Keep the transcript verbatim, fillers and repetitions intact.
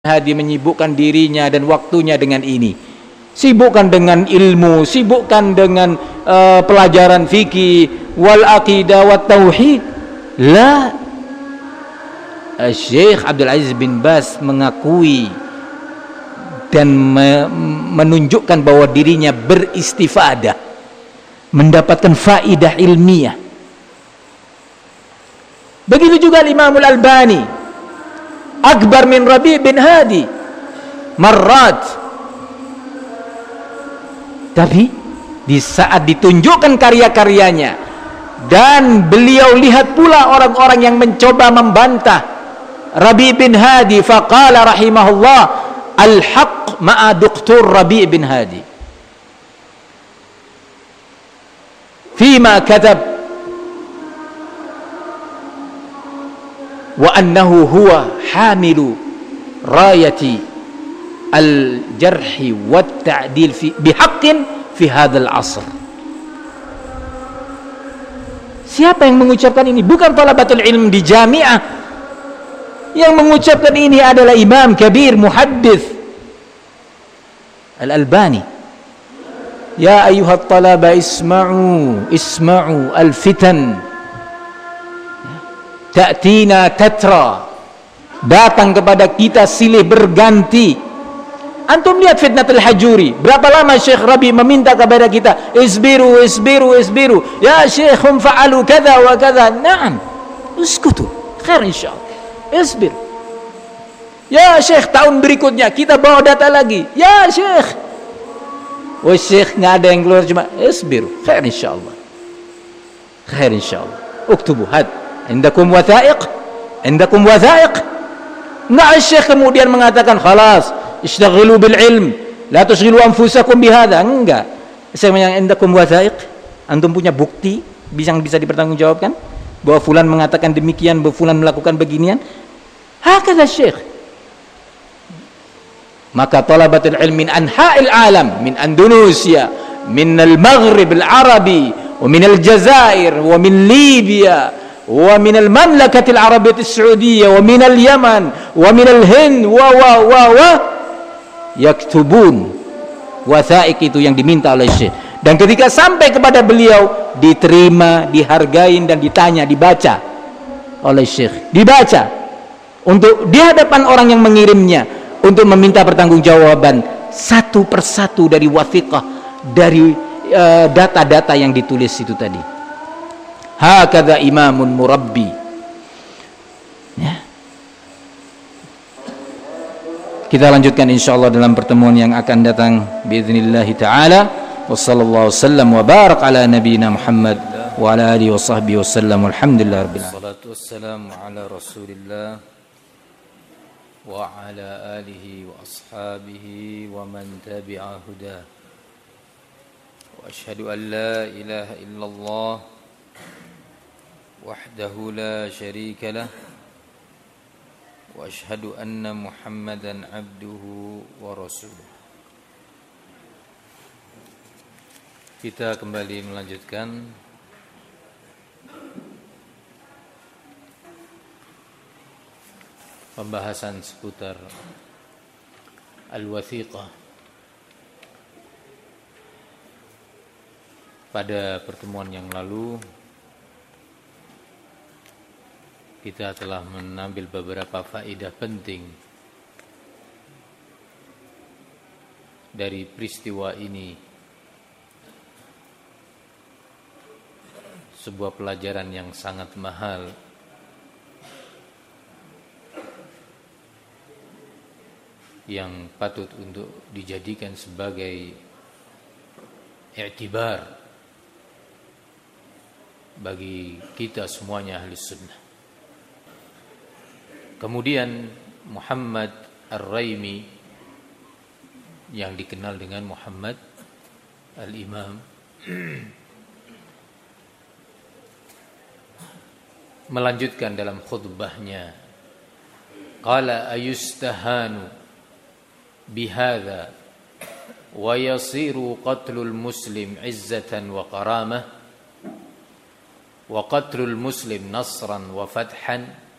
Hadi menyibukkan dirinya dan waktunya dengan ini. Sibukkan dengan ilmu, sibukkan dengan uh, pelajaran fikih, wal aqidah, wat tauhid. La. Syekh Abdul Aziz bin Baz mengakui dan me menunjukkan bahwa dirinya beristifadah, mendapatkan faidah ilmiah. Begitu juga Imam Al-Albani, akbar min Rabi' bin Hadi marrat. Tapi di saat ditunjukkan karya-karyanya dan beliau lihat pula orang-orang yang mencoba membantah Rabi' bin Hadi, faqala rahimahullah, al-haq ma'a doktor Rabi' bin Hadi fima katab wa annahu huwa hamilu rayati al-jarhi wat ta'dil fi bihaqqin fi hadzal asr. Siapa yang mengucapkan ini? Bukan talabatul ilm di jamiah. Yang mengucapkan ini adalah imam kabir muhaddits Al-Albani. Ya ayyuhat talaba isma'u isma'u al-fitan ta'tina tatra, datang kepada kita silih berganti. Antum lihat fitnatul hajuri, berapa lama Syekh Rabi meminta kepada kita, isbiru isbiru isbiru ya Syekh, hum fa'alu kadza wa kadza. Naam, uskutu khair insyaallah, isbir ya Syekh. Tahun berikutnya kita bawa data lagi, ya Syekh. Wah Syekh, nggak ada yang keluar, cuma isbiru khair insyaallah, khair insyaallah. Uktubu had indakum wathaiq, indakum wathaiq. Enggak, Syekh kemudian mengatakan khalas ishtaghilu bil ilm la tushghilu anfusakum bihadza. Enggak, saya menyang indakum wathaiq, antum punya bukti bisa bisa dipertanggungjawabkan bahwa fulan mengatakan demikian, bahwa fulan melakukan beginian. Hakadha Syekh. Maka talabatul ilm min anha'il alam, min Indonesia, min al-Maghrib al-Arabi, wa min al-Jazair, wa min Libya, wa min al-Mamlakatil Arabiyyah as-Saudiyah, wa min al-Yaman, wa min al-Hind, wa wa wa wa yaktubun wathaiq, itu yang diminta oleh Syekh. Dan ketika sampai kepada beliau diterima, dihargai dan ditanya, dibaca oleh Syekh, dibaca untuk di hadapan orang yang mengirimnya untuk meminta pertanggungjawaban satu persatu dari wathiqah, dari data-data uh, yang ditulis itu tadi. Hakadha imamun murabbi. Ya. Kita lanjutkan insyaallah dalam pertemuan yang akan datang biiznillah taala. Wassallallahu wasallam wa barak ala nabiyyina Muhammad wa ala alihi washabbihi wasallam. Alhamdulillahirabbil alamin. Wassalatu wassalamu ala Rasulillah wa ala alihi wa ashabihi wa man tabi'a huda. Wa asyhadu an la ilaha illallah wahdahu la syarika lah wa asyhadu anna Muhammadan abduhu wa rasuluh. Kita kembali melanjutkan pembahasan seputar al-wathiqah. Pada pertemuan yang lalu kita telah mengambil beberapa faedah penting dari peristiwa ini, sebuah pelajaran yang sangat mahal yang patut untuk dijadikan sebagai i'tibar bagi kita semuanya ahli sunnah. Kemudian Muhammad Ar-Raimi yang dikenal dengan Muhammad Al-Imam melanjutkan dalam khutbahnya, qala ayustahanu bihadza wa yasiru qatlul muslim izzatan wa karamah wa qatlul muslim nasran wa fathan